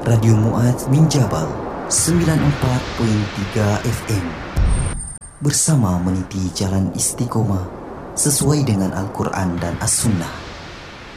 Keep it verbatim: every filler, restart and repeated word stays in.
Radio Mu'adz bin Jabal sembilan puluh empat perpuluhan tiga F M bersama meniti jalan istiqomah sesuai dengan Al-Quran dan As-Sunnah.